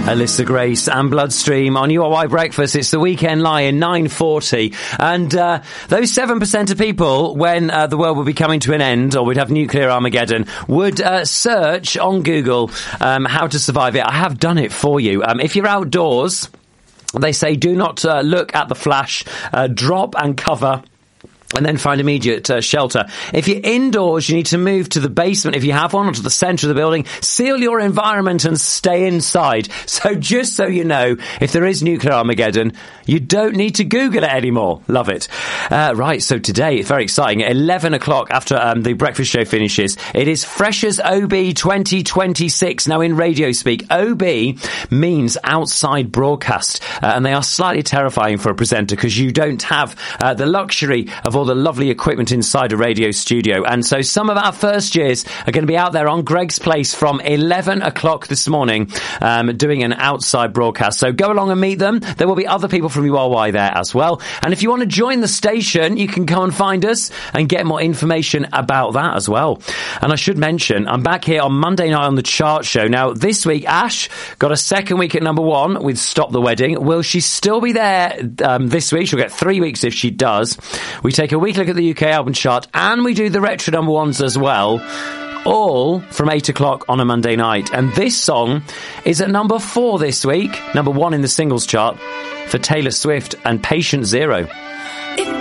Alyssa Grace and Bloodstream on URY Breakfast. It's the Weekend Lie in 9:40. And those 7% of people, when the world would be coming to an end, or we'd have nuclear Armageddon, would search on Google how to survive it. I have done it for you. If you're outdoors, they say do not look at the flash, drop and cover, and then find immediate shelter. If you're indoors, you need to move to the basement, if you have one, or to the centre of the building. Seal your environment and stay inside. So just so you know, if there is nuclear Armageddon, you don't need to Google it anymore. Love it. Right, so today, it's very exciting. At 11 o'clock, after the breakfast show finishes, it is Freshers OB 2026. Now, in radio speak, OB means outside broadcast, and they are slightly terrifying for a presenter because you don't have the luxury of all the lovely equipment inside a radio studio. And so some of our first years are going to be out there on Greg's Place from 11 o'clock this morning, doing an outside broadcast. So go along and meet them. There will be other people from URY there as well. And if you want to join the station, you can come and find us and get more information about that as well. And I should mention, I'm back here on Monday night on the Chart Show. Now, this week, Ash got a second week at number 1 with Stop the Wedding. Will she still be there this week? She'll get 3 weeks if she does. We take a week look at the UK album chart, and we do the retro number 1s as well, all from 8 o'clock on a Monday night. And this song is at number 4 this week, number 1 in the singles chart for Taylor Swift and Patient Zero.